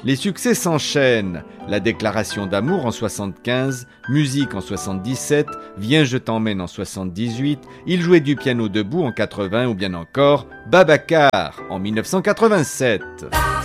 Les succès s'enchaînent. La déclaration d'amour en 75, Musique en 77, Viens je t'emmène en 78, Il jouait du piano debout en 80 ou bien encore Babacar en 1987.